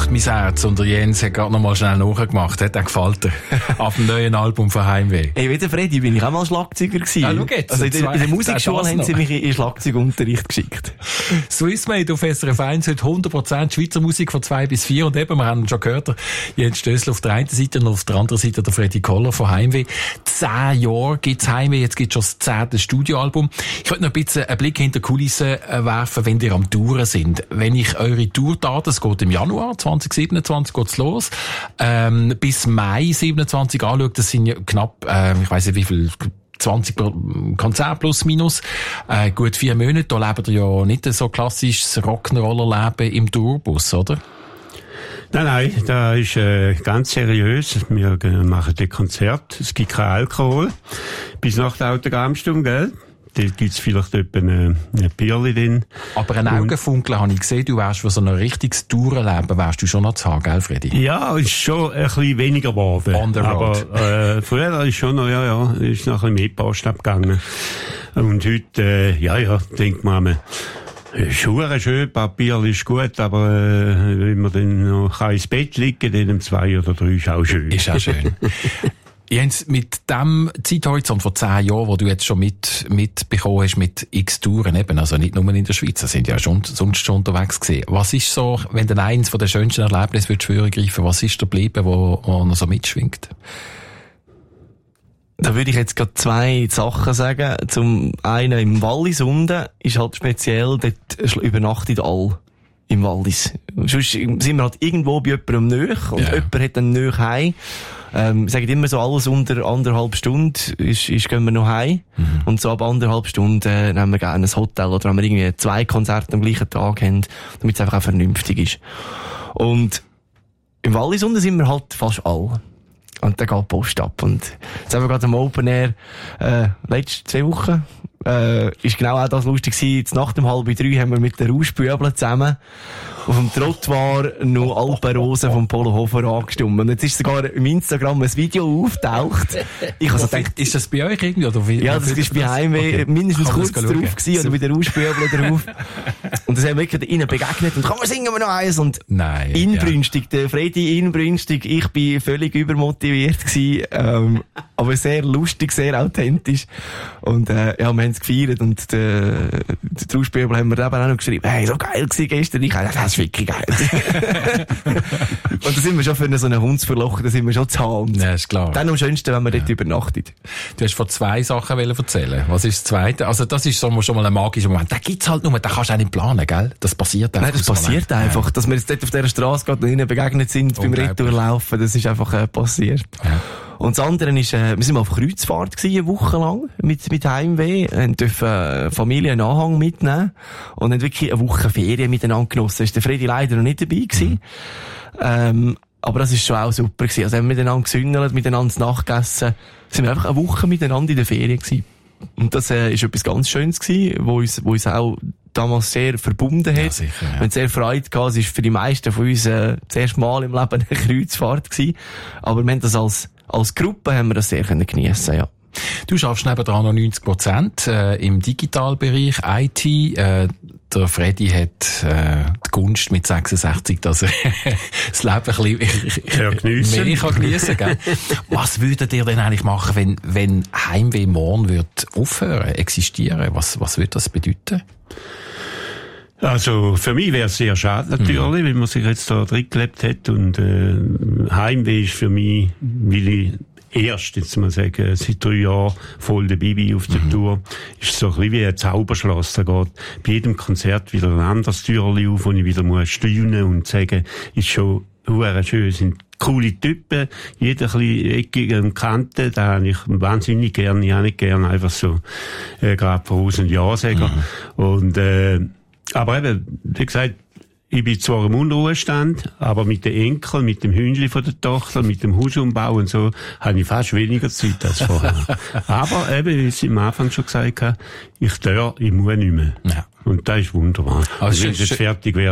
mein Herz. Und der Jens hat gerade noch mal schnell nachgemacht. Hat er gefällt dir? Auf dem neuen Album von Heimweh. Hey, wie der Freddy bin ich auch mal Schlagzeuger gewesen. Ja, schau jetzt. Also in der Musikschule haben sie mich in Schlagzeugunterricht geschickt. Swissmade auf SRF 1 heute 100% Schweizer Musik von 2 bis 4. Und eben, wir haben schon gehört, Jens Stössel auf der einen Seite und auf der anderen Seite der Freddy Koller von Heimweh. 10 Jahre gibt's Heimweh, jetzt gibt's schon das 10. Studioalbum. Ich wollte noch ein bisschen einen Blick hinter die Kulissen werfen, wenn ihr am Touren sind. Wenn ich eure Tourdaten, es geht im Januar 2027 geht's los, bis Mai 27 anschaue, das sind ja knapp, ich weiss nicht wie viel, 20 Konzerte plus minus, gut 4 Monate, da lebt ihr ja nicht so klassisches Rock'n'Roller-Leben im Tourbus, oder? Nein, da ist ganz seriös. Wir machen das Konzert. Es gibt kein Alkohol. Bis nach der Autogrammstunde, gell? Da gibt's vielleicht etwa eine Bierli drin. Aber ein Augenfunkeln habe ich gesehen, du wärst für so ein richtiges Tourenleben, wärst du schon noch zu haben, gell, Freddy? Ja, ist schon ein bisschen weniger geworden. On the road. Aber früher ist schon noch, ist noch ein bisschen mehr Post abgegangen. Und heute, denkt man, Schuhe schön, Papier ist gut, aber wenn man dann noch ins Bett liegen kann, dann um 2 oder 3 ist auch schön. Ist auch schön. Jens, mit dem Zeithorizont von 10 Jahren, wo du jetzt schon mitbekommen hast, mit x Touren eben, also nicht nur in der Schweiz, sind ja schon, sonst schon unterwegs gewesen. Was ist so, wenn du eins von den schönsten Erlebnissen würdest greifen, was ist da geblieben, wo noch so mitschwingt? Da würde ich jetzt gerade 2 Sachen sagen. Zum einen im Wallis unten ist halt speziell, dort übernachtet alle im Wallis. Sonst sind wir halt irgendwo bei jemandem nöch und jemand hat dann nöch heim. Sagen immer so, alles unter 1,5 Stunden gehen wir noch heim. Mhm. Und so ab 1,5 Stunden nehmen wir gerne ein Hotel oder wenn wir irgendwie 2 Konzerte am gleichen Tag haben, damit es einfach auch vernünftig ist. Und im Wallis unten sind wir halt fast alle. Und dann geht die Post ab. Und jetzt haben wir gerade am Open Air, letzte 2 Wochen, ist genau auch das lustig gewesen. Jetzt nach dem 2:30 haben wir mit den Rauschbübeln zusammen auf dem Trottoir noch Alpenrosen vom Polo Hofer angestimmt. Und jetzt ist sogar im Instagram ein Video auftaucht. Ich also gedacht, ist das bei euch irgendwie? Oder wie, ja, das ist bei Heimweh mindestens kurz drauf gewesen und mit den Rauschbübeln drauf. Und das haben wir wirklich ihnen begegnet und komm, singen wir noch eins. Und nein, inbrünstig, der Freddy inbrünstig, ich bin völlig übermotiviert gewesen, aber sehr lustig, sehr authentisch. Und wir haben es gefeiert und die Rauschbübel haben wir eben auch noch geschrieben, hey, so geil gewesen gestern. Ich dachte, das ist wirklich geil. Und da sind wir schon für so einen Hundsverloch, da sind wir schon zu Hand. Ja, ist klar. Dann am schönsten, wenn man dort übernachtet. Du hast von 2 Sachen erzählen. Was ist das Zweite? Also das ist so schon mal ein magischer Moment. Den gibt's halt nur, den kannst du auch nicht planen, gell? Das passiert einfach. Nein, das passiert einfach. Dass wir jetzt dort auf dieser Straße gerade ihnen begegnet sind, beim Retourlaufen, das ist einfach passiert. Ja. Und das andere ist, wir sind mal auf Kreuzfahrt gewesen, eine Woche lang, mit Heimweh, und dürfen Familienanhang mitnehmen, und haben wirklich eine Woche Ferien miteinander genossen. Ist der Freddy leider noch nicht dabei gewesen. Aber das ist schon auch super gewesen. Also haben wir miteinander gesündelt, miteinander Nacht gegessen, sind wir einfach eine Woche miteinander in der Ferien gewesen. Und das, ist etwas ganz Schönes gewesen, wo uns auch damals sehr verbunden hat. Ja, sicher, ja. Wir haben sehr Freude gehabt. Es ist für die meisten von uns, das erste Mal im Leben eine Kreuzfahrt gewesen. Aber wir haben das als Gruppe haben wir das sehr geniessen, ja. Du schaffst nebenan noch 90% im Digitalbereich, IT. Der Freddy hat die Gunst mit 66, dass er das Leben ein bisschen mehr geniessen kann. Was würdet ihr denn eigentlich machen, wenn Heimweh morgen wird aufhören, existieren? Was würde das bedeuten? Also, für mich wäre es sehr schade, natürlich, wenn man sich jetzt da drin gelebt hat. Und Heimweh ist für mich, weil ich erst, jetzt mal sagen, seit 3 Jahren voll dabei bin auf der Tour, ist so ein bisschen wie ein Zauberschloss. Da geht bei jedem Konzert wieder ein anderes Türchen auf, wo ich wieder muss staunen und sagen, ist schon schön, sind coole Typen, jeder ein bisschen eckig und Kanten, da habe ich wahnsinnig gern, ich habe nicht gern einfach so, gerade voraus und Ja sagen. Und, aber eben, wie gesagt, ich bin zwar im Unruhestand, aber mit den Enkeln, mit dem Hündli von der Tochter, mit dem Hausumbau und so, habe ich fast weniger Zeit als vorher. Aber eben, wie ich am Anfang schon gesagt habe, ich muss nicht mehr. Ja. Und das ist wunderbar. Also wenn es jetzt fertig wäre,